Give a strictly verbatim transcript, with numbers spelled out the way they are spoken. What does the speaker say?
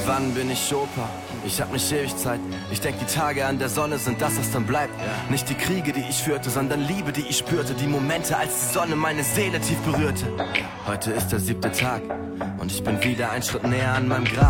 Irgendwann bin ich Opa, ich hab nicht ewig Zeit. Ich denk, die Tage an der Sonne sind das, was dann bleibt. Nicht die Kriege, die ich führte, sondern Liebe, die ich spürte. Die Momente, als die Sonne meine Seele tief berührte. Heute ist der siebte Tag und ich bin wieder ein Schritt näher an meinem Grab.